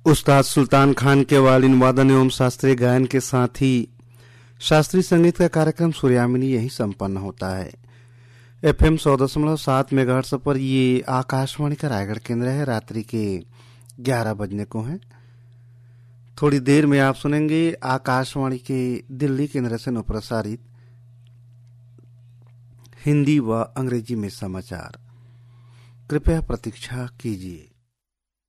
उस्ताद सुल्तान खान के वालिन वादन एवं शास्त्रीय गायन के साथ ही शास्त्रीय संगीत का कार्यक्रम सूर्यामिनी यही संपन्न होता है। FM 100.7 मेगाहर्ट्ज पर ये आकाशवाणी का रायगढ़ केंद्र है। रात्रि के 11 बजने को है। थोड़ी देर में आप सुनेंगे आकाशवाणी के दिल्ली केंद्र से प्रसारित हिंदी व अंग्रेजी में समाचार। कृपया प्रतीक्षा कीजिए।